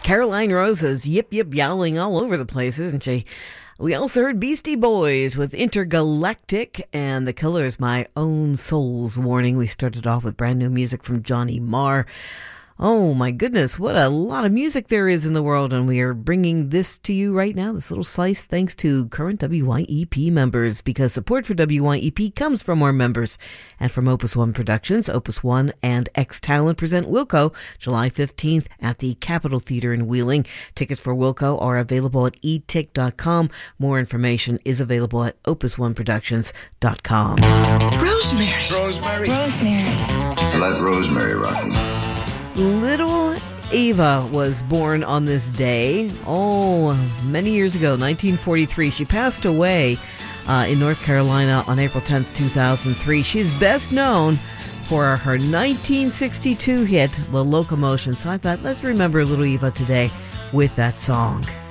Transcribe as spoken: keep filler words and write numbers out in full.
Caroline Rosa's Yip Yip Yowling all over the place, isn't she? We also heard Beastie Boys with Intergalactic and The Killers' My Own Soul's Warning. We started off with brand new music from Johnny Marr. Oh my goodness, what a lot of music there is in the world, and we are bringing this to you right now, this little slice, thanks to current W Y E P members, because support for W Y E P comes from our members. And from Opus One Productions, Opus One and X-Talent present Wilco July fifteenth at the Capitol Theater in Wheeling. Tickets for Wilco are available at e tic dot com. More information is available at opus one productions dot com. Rosemary. Rosemary. Rosemary. Let Rosemary rock me. Little Ava was born on this day, oh, many years ago, nineteen forty-three. She passed away uh, in North Carolina on April tenth, two thousand three. She's best known for her nineteen sixty-two hit, The Locomotion. So I thought, let's remember Little Eva today with that song.